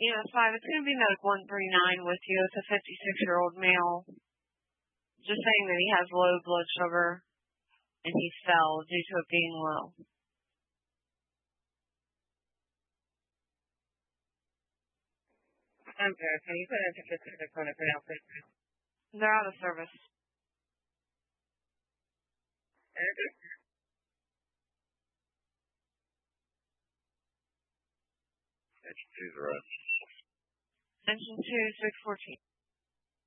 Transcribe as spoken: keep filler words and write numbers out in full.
Yeah, five. It's going to be medic one three nine with you. It's a fifty-six-year-old male. Just saying that he has low blood sugar and he fell due to it being low. I'm sorry. Can you put into specific clinic for now, please? They're out of service. Okay. Engine two, right? Engine two, six fourteen.